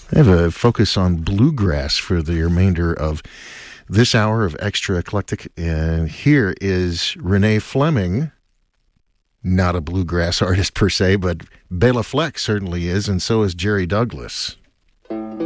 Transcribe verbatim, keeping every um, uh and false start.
I have a focus on bluegrass for the remainder of this hour of Extra Eclectic, and here is Renee Fleming, not a bluegrass artist per se, but Bela Fleck certainly is, and so is Jerry Douglas.